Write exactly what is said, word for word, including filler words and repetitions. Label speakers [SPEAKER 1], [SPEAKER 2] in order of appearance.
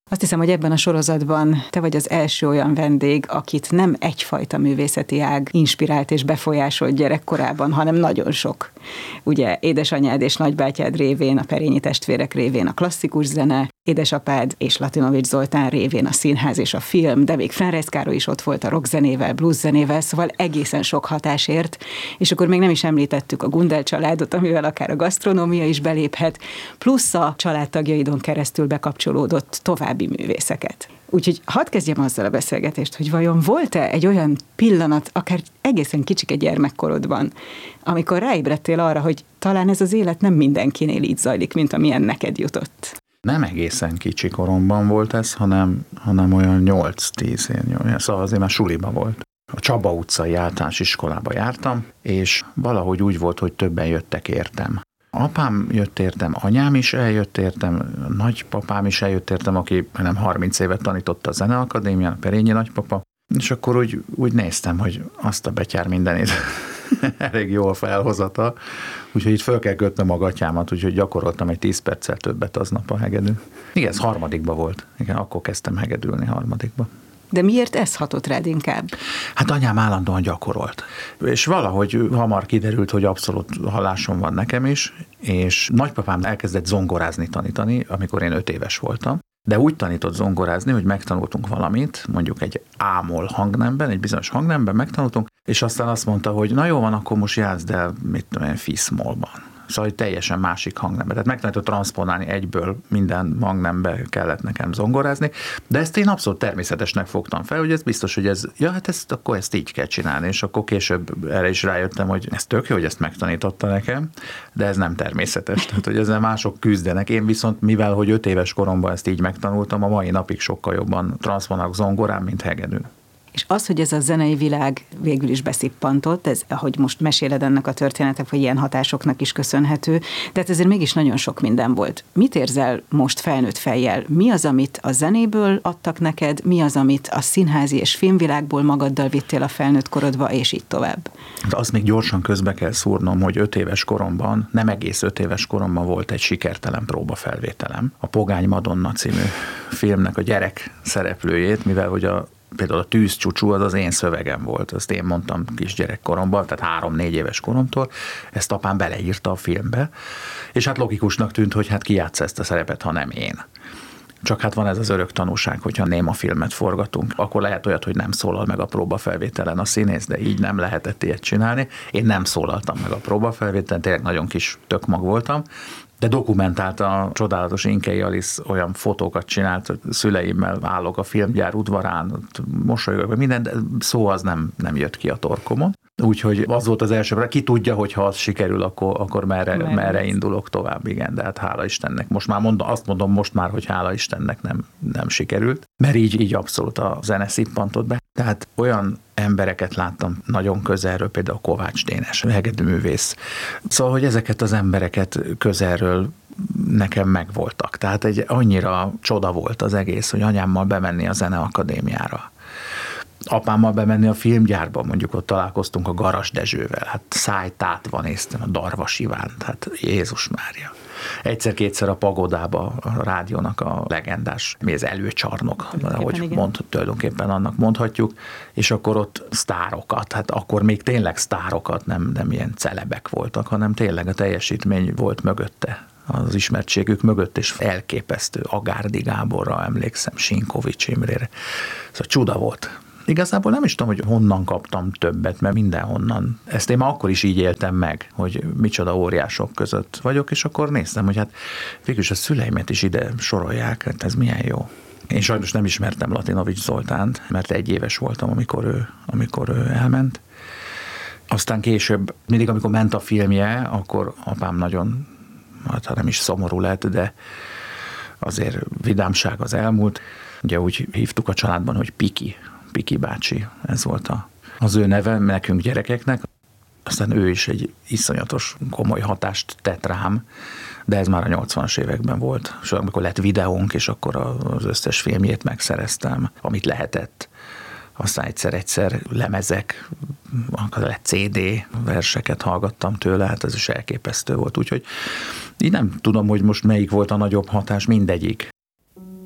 [SPEAKER 1] Azt hiszem, hogy ebben a sorozatban te vagy az első olyan vendég, akit nem egyfajta művészeti ág inspirált és befolyásolt gyerekkorában, hanem nagyon sok. Ugye édesanyád és nagybátyád révén, a Perényi testvérek révén a klasszikus zene, édesapád és Latinovics Zoltán révén a színház és a film, de még Fenrez Károly is ott volt a rockzenével, blueszenével, szóval egészen sok hatás ért, és akkor még nem is említettük a Gundel családot, amivel akár a gasztronómia is beléphet, plusz a családtagjaidon keresztül bekapcsolódott további művészeket. Úgyhogy hadd kezdjem azzal a beszélgetést, hogy vajon volt-e egy olyan pillanat, akár egészen kicsike gyermekkorodban, amikor ráébredtél arra, hogy talán ez az élet nem mindenkinél így zajlik, mint amilyen neked jutott?
[SPEAKER 2] Nem egészen kicsi koromban volt ez, hanem, hanem olyan nyolc-tíz év, szóval azért már suliban volt. A Csaba utcai általános iskolába jártam, és valahogy úgy volt, hogy többen jöttek értem. Apám jött értem, anyám is eljött értem, nagypapám is eljött értem, aki nem harminc évet tanította a Zeneakadémián, a Perényi nagypapa, és akkor úgy, úgy néztem, hogy azt a betyár mindenét elég jól felhozata, úgyhogy itt föl kell kötnöm a gatyámat, úgyhogy gyakoroltam egy tíz perccel többet aznap a hegedűn. Igen, ez harmadikba volt. Igen, akkor kezdtem hegedülni harmadikba.
[SPEAKER 1] De miért ez hatott rád inkább?
[SPEAKER 2] Hát anyám állandóan gyakorolt. És valahogy hamar kiderült, hogy abszolút hallásom van nekem is, és nagypapám elkezdett zongorázni tanítani, amikor én öt éves voltam. De úgy tanított zongorázni, hogy megtanultunk valamit, mondjuk egy ámol hangnemben, egy bizonyos hangnemben megtanultunk, és aztán azt mondta, hogy na jó van, akkor most játszd el, mit tudom én, fi-szmolban. Szóval hogy teljesen másik hangnembe. Tehát megtanított transzponálni egyből, minden hangnembe kellett nekem zongorázni, de ezt én abszolút természetesnek fogtam fel, hogy ez biztos, hogy ez, ja, hát ezt, akkor ezt így kell csinálni, és akkor később erre is rájöttem, hogy ez tök jó, hogy ezt megtanította nekem, de ez nem természetes, tehát hogy ezzel mások küzdenek. Én viszont, mivel hogy öt éves koromban ezt így megtanultam, a mai napig sokkal jobban transzponálok zongorán, mint hegedűn.
[SPEAKER 1] És az, hogy ez a zenei világ végül is beszippantott, ez, ahogy most meséled ennek a történetek, vagy ilyen hatásoknak is köszönhető, de hát ezért mégis nagyon sok minden volt. Mit érzel most felnőtt fejjel? Mi az, amit a zenéből adtak neked, mi az, amit a színházi és filmvilágból magaddal vittél a felnőtt korodba, és így tovább?
[SPEAKER 2] De azt még gyorsan közbe kell szúrnom, hogy öt éves koromban, nem egész öt éves koromban volt egy sikertelen próbafelvételem. A Pogány Madonna című filmnek a gyerek szereplőjét, mivel hogy a például a Tűzcsúcsú az az én szövegem volt, azt én mondtam kisgyerekkoromban, tehát három-négy éves koromtól, ezt apám beleírta a filmbe, és hát logikusnak tűnt, hogy hát ki játsza ezt a szerepet, ha nem én. Csak hát van ez az örök tanúság, hogyha néma filmet forgatunk, akkor lehet olyat, hogy nem szólal meg a próbafelvételen a színész, de így nem lehetett ilyet csinálni. Én nem szólaltam meg a próbafelvételen, tényleg nagyon kis tökmag voltam, de dokumentálta a csodálatos Inkei Alice, olyan fotókat csinált, hogy szüleimmel állok a filmgyár udvarán, mosolyogok, vagy minden, de szó az nem, nem jött ki a torkomon. Úgyhogy az volt az első, ki tudja, hogy ha az sikerül, akkor, akkor merre, merre indulok tovább, igen, de hát hála Istennek. Most már mondom, azt mondom most már, hogy hála Istennek nem, nem sikerült, mert így, így abszolút a zene szippantott be. Tehát olyan embereket láttam nagyon közelről, például Kovács Dénes, hegedűművész. Szóval, hogy ezeket az embereket közelről nekem megvoltak. Tehát egy annyira csoda volt az egész, hogy anyámmal bemenni a Zeneakadémiára. Apámmal bemenni a filmgyárba, mondjuk ott találkoztunk a Garas Dezsővel, hát szájtátva néztem a Darvas Ivánt, hát Jézus Mária. Egyszer-kétszer a Pagodába, a rádiónak a legendás, mi az előcsarnok, ahogy mond, tulajdonképpen annak mondhatjuk, és akkor ott sztárokat, hát akkor még tényleg sztárokat, nem, nem ilyen celebek voltak, hanem tényleg a teljesítmény volt mögötte, az ismertségük mögött, és elképesztő. Agárdi Gáborra emlékszem, Sinkovics Imrére. Szóval csuda volt. Igazából nem is tudom, hogy honnan kaptam többet, mert mindenhonnan. Ezt én már akkor is így éltem meg, hogy micsoda óriások között vagyok, és akkor néztem, hogy hát végülis a szüleimet is ide sorolják, hát ez milyen jó. Én sajnos nem ismertem Latinovics Zoltánt, mert egy éves voltam, amikor ő, amikor ő elment. Aztán később, mindig amikor ment a filmje, akkor apám nagyon, hát nem is szomorú lett, de azért vidámság az elmúlt. Ugye úgy hívtuk a családban, hogy Piki. Piki bácsi, ez volt a, az ő neve nekünk gyerekeknek. Aztán ő is egy iszonyatos komoly hatást tett rám, de ez már a nyolcvanas években volt. És amikor lett videónk, és akkor az összes filmjét megszereztem, amit lehetett. Aztán egyszer-egyszer lemezek, akkor lett cé dé verseket hallgattam tőle, hát ez is elképesztő volt. Úgyhogy így nem tudom, hogy most melyik volt a nagyobb hatás, mindegyik.